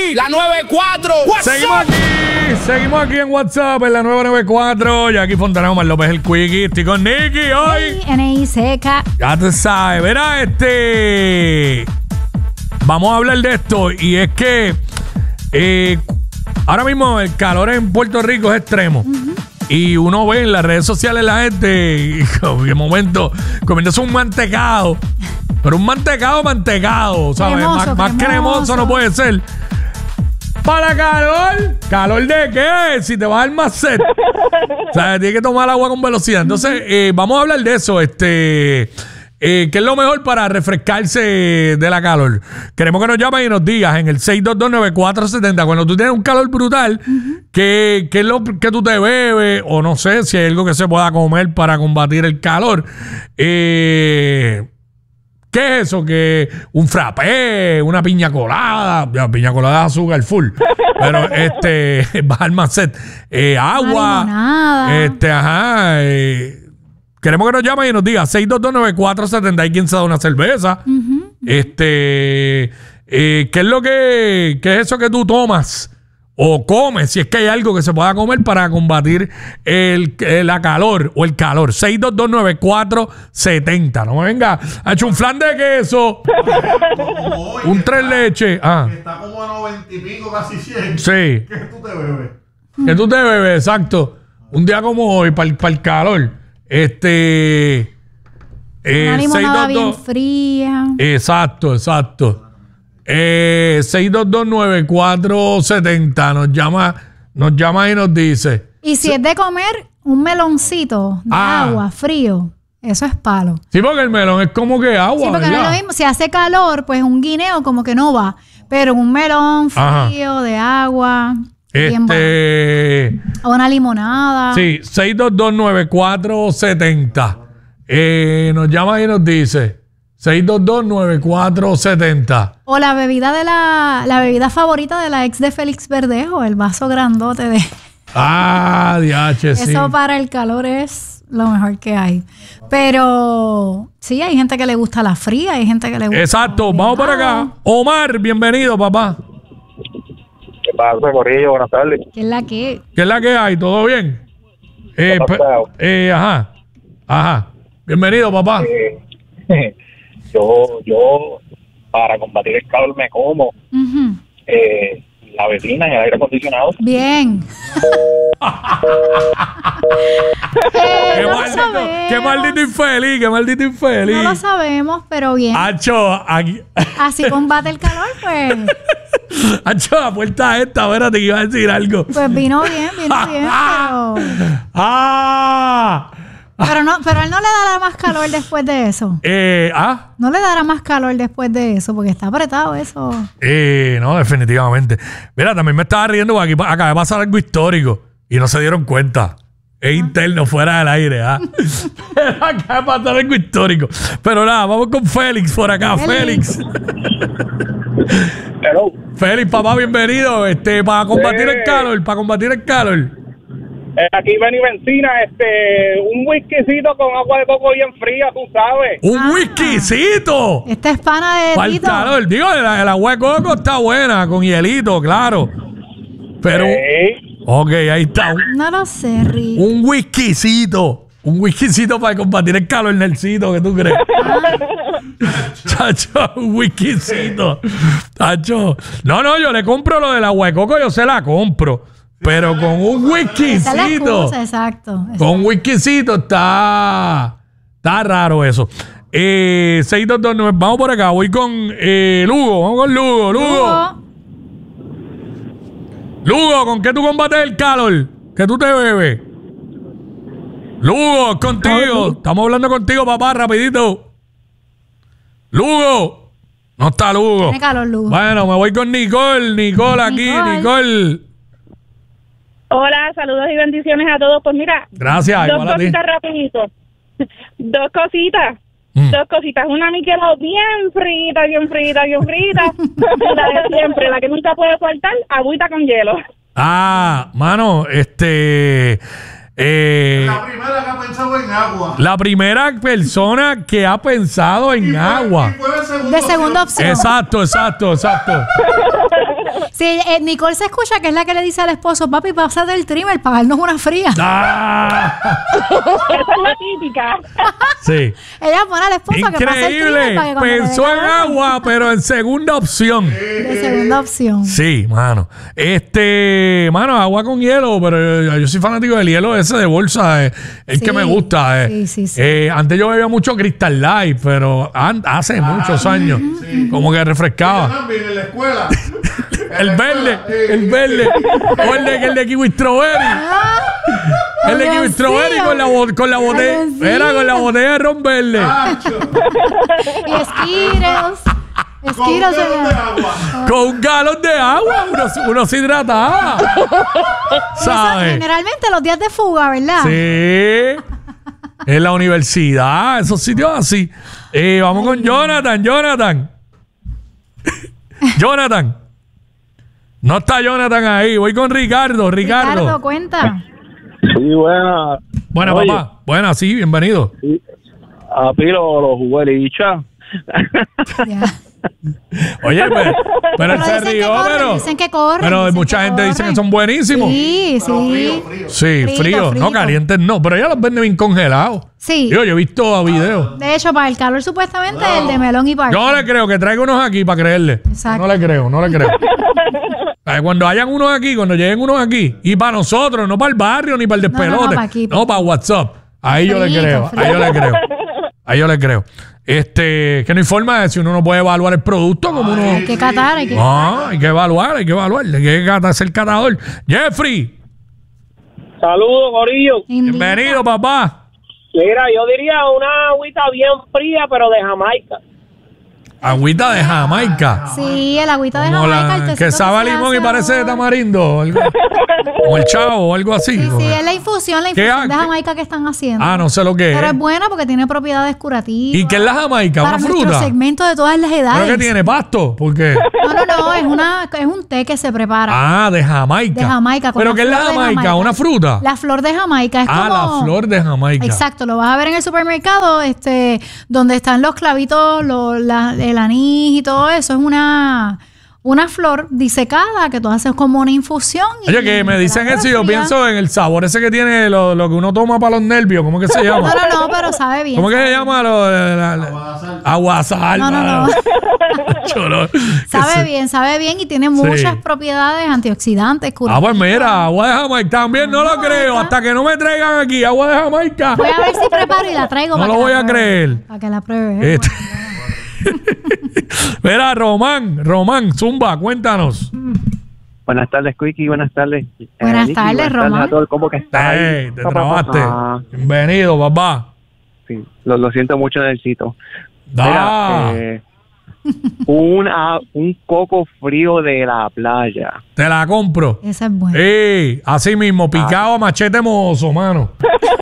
La 94. Seguimos aquí en WhatsApp en la 994. Jackie Fontana, Omar López, el Quickie. Estoy con Nicky hoy. N-I-C-K. Ya te sabes. Verá, vamos a hablar de esto. Y es que ahora mismo el calor en Puerto Rico es extremo. Y uno ve en las redes sociales la gente y de momento comiéndose un mantecado. Pero un mantecado, ¿sabes? Cremoso, más cremoso no puede ser. Para calor. ¿Calor de qué? Si te vas al más set. O sea, tienes que tomar agua con velocidad. Entonces, vamos a hablar de eso. ¿Qué es lo mejor para refrescarse de la calor? Queremos que nos llames y nos digas en el 6229470. Cuando tú tienes un calor brutal, ¿qué es lo que tú te bebes? O no sé si hay algo que se pueda comer para combatir el calor. ¿Qué es eso? Que un frappé, una piña colada. Ya, piña colada de azúcar full. Pero bajar más set. Agua. Queremos que nos llamen y nos diga 6229470. Hay quien se da una cerveza. ¿Qué es eso que tú tomas? O comes, si es que hay algo que se pueda comer para combatir la calor o el calor. 6229470. No me venga, ha hecho un flan de queso. Un tres leches. Está como a 90 y pico, casi 100. Sí. ¿Qué tú te bebes? ¿Qué tú te bebes? Exacto. Un día como hoy, para el calor. Una limonada bien fría. Exacto. 6229470 nos llama y nos dice. Y si es de comer un meloncito de agua frío, eso es palo. Sí, porque el melón es como que agua. Sí, porque ¿verdad? no es lo mismo. Si hace calor, pues un guineo como que no va. Pero un melón frío de agua. Bien bueno. O una limonada. Sí, 6229470. Nos llama y nos dice 6229470. O la bebida la bebida favorita de la ex de Félix Verdejo, el vaso grandote de... DH, sí. Eso para el calor es lo mejor que hay. Pero sí, hay gente que le gusta la fría, hay gente que le gusta... Exacto, vamos para acá. Omar, bienvenido, papá. ¿Qué pasa, Corillo? Buenas tardes. ¿Qué es la que? ¿Qué es la que hay? ¿Todo bien? Ajá. Bienvenido, papá. Yo para combatir el calor me como la vecina y el aire acondicionado. Bien. Qué maldito infeliz. No lo sabemos, pero bien. Así combate el calor, pues. La puerta esta, espérate que iba a decir algo. Pues vino bien, pero no, pero él no le dará más calor después de eso. No le dará más calor después de eso, porque está apretado eso. No, definitivamente. Mira, también me estaba riendo porque aquí acaba de pasar algo histórico y no se dieron cuenta. Es interno, fuera del aire, Acaba de pasar algo histórico. Pero nada, vamos con Félix por acá. Félix. Hello. Félix, papá, bienvenido. Para combatir el calor. Aquí ven y benzina, un whiskycito con agua de coco bien fría, tú sabes. ¡Un whiskycito! Esta es pana de para el calor. Digo, el agua de coco está buena, con hielito, claro. Pero... Ok, ahí está. No lo sé, Rick. Un whiskycito. Un whiskycito para combatir el calor, Nelsito, ¿qué tú crees? Chacho, un whiskycito. Chacho. No, yo le compro lo del agua de coco, yo se la compro. Pero con un whiskycito. Exacto. Con un whiskycito está raro eso. 622, vamos por acá. Voy con Lugo. Vamos con Lugo. Lugo, ¿con qué tú combates el calor? ¿Qué tú te bebes? Lugo, contigo. Estamos hablando contigo, papá, rapidito. Lugo. No está Lugo. Tiene calor, Lugo. Bueno, me voy con Nicole. Nicole. Hola, saludos y bendiciones a todos. Pues mira, gracias, dos cositas rapidito. Dos cositas. Una Michelob bien frita. La de siempre, la que nunca puede faltar, agüita con hielo. Mano, La primera que ha pensado en agua. La primera persona que ha pensado en agua. De segunda opción. Exacto. Sí, Nicole se escucha que es la que le dice al esposo, papi, pásate el trimmer para darnos una fría. Esa es la típica. Sí. Ella pone al esposo que pase el trimmer para que cuando Pensó en agua, pero en segunda opción. De segunda opción. Sí, mano. Mano, agua con hielo, pero yo soy fanático del hielo ese de bolsa, el que me gusta. Sí. Antes yo bebía mucho Crystal Light, pero hace muchos años. Como que refrescaba. Yo también en la escuela. El verde. O el de kiwi strawberry. El de kiwi strawberry con la botella. Era con la botella de ron verde. Y Skittles. Con un galón de agua. Uno se hidrataba. ¿Sabes? Generalmente los días de fuga, ¿verdad? Sí. En la universidad, esos sitios así. Vamos con Jonathan. No está Jonathan ahí. Voy con Ricardo. Ricardo, cuenta. Sí, buena. Buena, papá. Buena, sí, bienvenido. Sí. A Pilo los jugué licha. Ya. Oye, pero él se rió, dicen que corren. Pero mucha gente dice que son buenísimos. Sí. Sí, frío. No, calientes no. Pero ella los vende bien congelados. Sí. Yo he visto videos. De hecho, para el calor, supuestamente, el de melón y parcha. Yo no le creo que traiga unos aquí para creerle. Exacto. No le creo. Cuando hayan unos aquí, cuando lleguen unos aquí, y para nosotros, no para el barrio ni para el despelote. No, para WhatsApp. Ahí yo le creo. Ahí yo le creo. Que no hay forma de si uno no puede evaluar el producto como uno. Hay que catar, hay que evaluar. Hay que ser catador. Jeffrey. Saludos, Corillo. Bienvenido, papá. Mira, yo diría una agüita bien fría, pero de Jamaica. Agüita de Jamaica. Sí, el agüita de Como Jamaica. que sabe a limón y parece de tamarindo. O el chavo o algo así. Sí, es la infusión de Jamaica que están haciendo. No sé lo que es. Pero es buena porque tiene propiedades curativas. ¿Y qué es la Jamaica? ¿Una fruta? Para nuestro segmento de todas las edades. ¿Pero qué tiene? ¿Pasto? ¿Por qué? No, es un té que se prepara. De Jamaica. De Jamaica. ¿Pero qué es la Jamaica? ¿Una fruta? La flor de Jamaica. Es como... la flor de Jamaica. Exacto. Lo vas a ver en el supermercado, donde están los clavitos, el anís y todo eso. Es una flor disecada que tú haces como una infusión. Oye, que me dicen eso y yo pienso en el sabor ese que tiene lo que uno toma para los nervios. ¿Cómo que se llama? No, pero sabe bien. ¿Cómo que se llama? Aguasal. No. Sabe bien y tiene muchas propiedades antioxidantes, curativas. Pues mira, agua de Jamaica. También no lo creo. Hasta que no me traigan aquí agua de Jamaica. Voy a ver si preparo y la traigo. No lo voy a creer. Para que la pruebes. Mira, Román, Zumba, cuéntanos. Buenas tardes, Quickie, buenas tardes. Buenas tardes, Román. ¿Cómo que estás? Te trabaste. Bienvenido, papá. Sí, lo siento mucho, Nelsito. Mira, un coco frío de la playa. Te la compro. Esa es buena. Así mismo, picado a machete mozo, mano.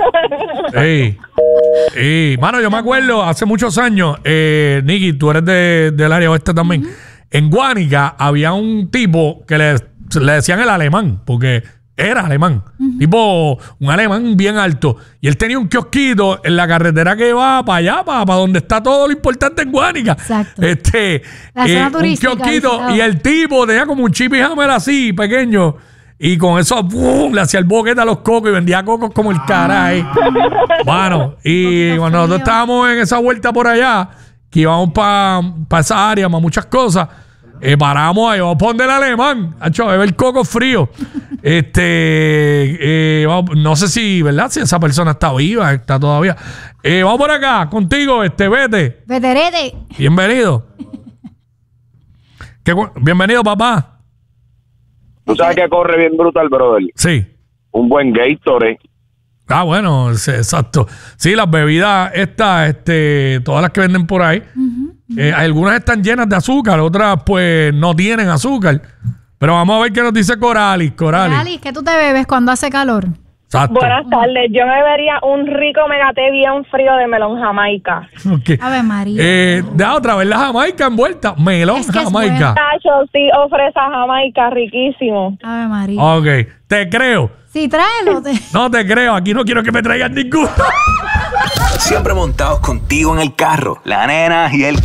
Mano, yo me acuerdo hace muchos años, Nicky, tú eres del área oeste también. En Guánica había un tipo que le decían el alemán, porque era alemán. Tipo, un alemán bien alto. Y él tenía un kiosquito en la carretera que va para allá, para donde está todo lo importante en Guánica. Exacto. La zona turística. Un kiosquito. Y el tipo tenía como un chip y hammer así, pequeño. Y con eso, ¡pum!, le hacía el boquete a los cocos y vendía cocos como el caray. Bueno, y cuando nosotros estábamos en esa vuelta por allá, que íbamos para esa área, para muchas cosas, paramos ahí, vamos a poner el alemán, a beber coco frío. No sé si, ¿verdad? Si esa persona está viva, está todavía. Vamos por acá, contigo, Vete. Veterete. Bienvenido. Bienvenido, papá. Tú sabes que corre bien brutal, brother. Sí. Un buen Gatorade. Bueno, exacto. Sí, las bebidas estas, todas las que venden por ahí, algunas están llenas de azúcar, otras pues no tienen azúcar. Pero vamos a ver qué nos dice Coralis. Coralis, ¿qué tú te bebes cuando hace calor? Exacto. Buenas tardes. Yo me bebería un rico megate bien frío de melón Jamaica. Okay. Ave María. De otra vez la Jamaica envuelta. Melón Jamaica. Tacho, sí, o fresa Jamaica, riquísimo. Ave María. Ok, te creo. Sí, tráelo. No te creo. Aquí no quiero que me traigan ninguno. Siempre montados contigo en el carro. La nena y el